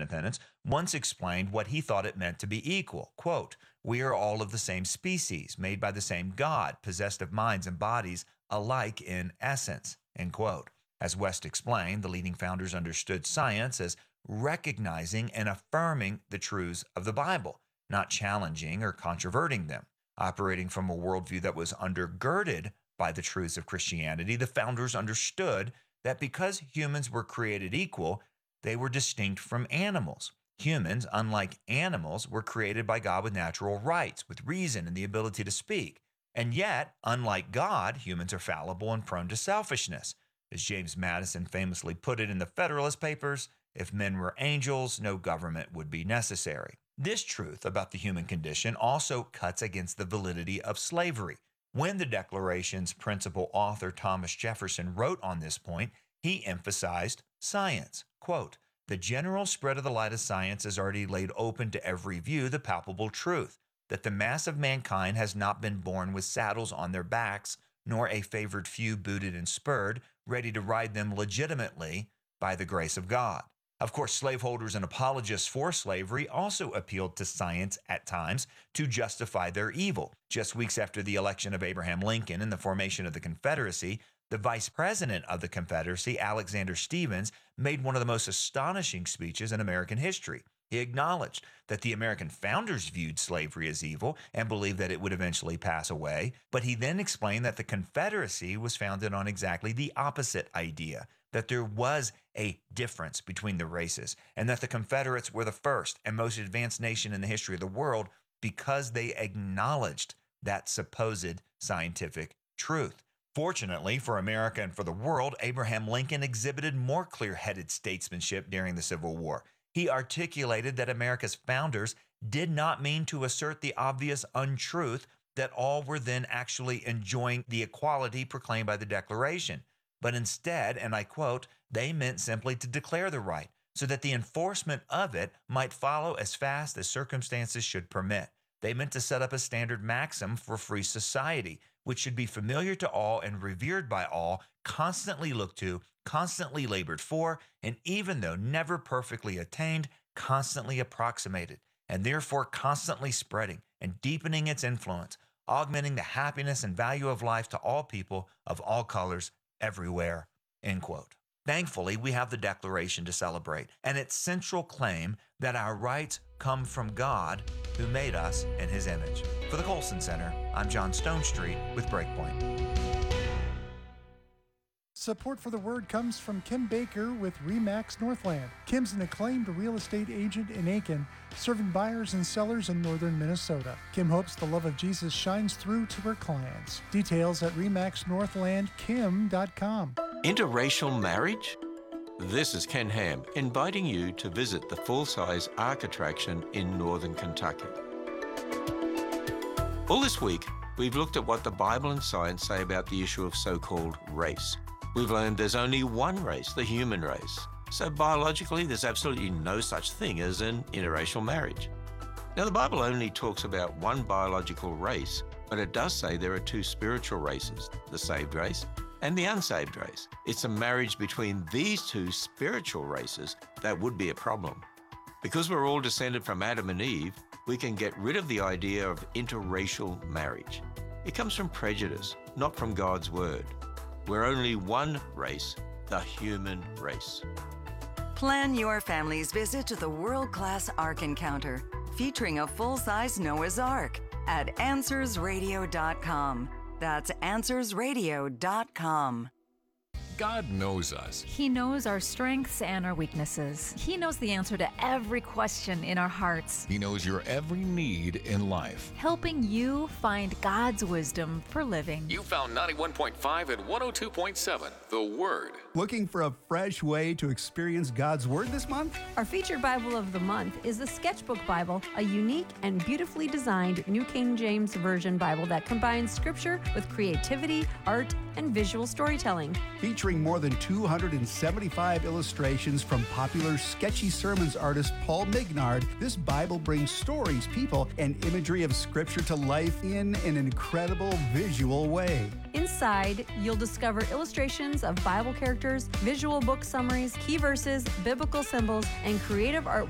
Independence, once explained what he thought it meant to be equal. Quote, "We are all of the same species, made by the same God, possessed of minds and bodies alike in essence," end quote. As West explained, the leading founders understood science as recognizing and affirming the truths of the Bible, not challenging or controverting them. Operating from a worldview that was undergirded by the truths of Christianity, the founders understood that because humans were created equal, they were distinct from animals. Humans, unlike animals, were created by God with natural rights, with reason and the ability to speak. And yet, unlike God, humans are fallible and prone to selfishness. As James Madison famously put it in the Federalist Papers, if men were angels, no government would be necessary. This truth about the human condition also cuts against the validity of slavery. When the Declaration's principal author, Thomas Jefferson, wrote on this point, he emphasized science. Quote, "The general spread of the light of science has already laid open to every view the palpable truth, that the mass of mankind has not been born with saddles on their backs, nor a favored few booted and spurred, ready to ride them legitimately by the grace of God." Of course, slaveholders and apologists for slavery also appealed to science at times to justify their evil. Just weeks after the election of Abraham Lincoln and the formation of the Confederacy, the vice president of the Confederacy, Alexander Stephens, made one of the most astonishing speeches in American history. He acknowledged that the American founders viewed slavery as evil and believed that it would eventually pass away, but he then explained that the Confederacy was founded on exactly the opposite idea, that there was a difference between the races, and that the Confederates were the first and most advanced nation in the history of the world because they acknowledged that supposed scientific truth. Fortunately for America and for the world, Abraham Lincoln exhibited more clear-headed statesmanship during the Civil War. He articulated that America's founders did not mean to assert the obvious untruth that all were then actually enjoying the equality proclaimed by the Declaration, but instead, and I quote, "they meant simply to declare the right so that the enforcement of it might follow as fast as circumstances should permit. They meant to set up a standard maxim for free society, which should be familiar to all and revered by all, constantly looked to, constantly labored for, and even though never perfectly attained, constantly approximated, and therefore constantly spreading and deepening its influence, augmenting the happiness and value of life to all people of all colors, everywhere," end quote. Thankfully, we have the Declaration to celebrate, and its central claim that our rights come from God, who made us in his image. For the Colson Center, I'm John Stonestreet with Breakpoint. Support for the Word comes from Kim Baker with RE/MAX Northland. Kim's an acclaimed real estate agent in Aiken, serving buyers and sellers in northern Minnesota. Kim hopes the love of Jesus shines through to her clients. Details at remaxnorthlandkim.com. Interracial marriage? This is Ken Ham, inviting you to visit the full-size Ark attraction in northern Kentucky. All this week, we've looked at what the Bible and science say about the issue of so-called race. We've learned there's only one race, the human race. So biologically, there's absolutely no such thing as an interracial marriage. Now, the Bible only talks about one biological race, but it does say there are two spiritual races, the saved race and the unsaved race. It's a marriage between these two spiritual races that would be a problem. Because we're all descended from Adam and Eve, we can get rid of the idea of interracial marriage. It comes from prejudice, not from God's word. We're only one race, the human race. Plan your family's visit to the world-class Ark Encounter, featuring a full-size Noah's Ark at AnswersRadio.com. That's AnswersRadio.com. God knows us. He knows our strengths and our weaknesses. He knows the answer to every question in our hearts. He knows your every need in life. Helping you find God's wisdom for living. You found 91.5 and 102.7, The Word. Looking for a fresh way to experience God's Word this month? Our featured Bible of the month is the Sketchbook Bible, a unique and beautifully designed New King James Version Bible that combines scripture with creativity, art, and visual storytelling. Featuring more than 275 illustrations from popular sketchy sermons artist Paul Mignard, this Bible brings stories, people, and imagery of Scripture to life in an incredible visual way. Inside, you'll discover illustrations of Bible characters, visual book summaries, key verses, biblical symbols, and creative art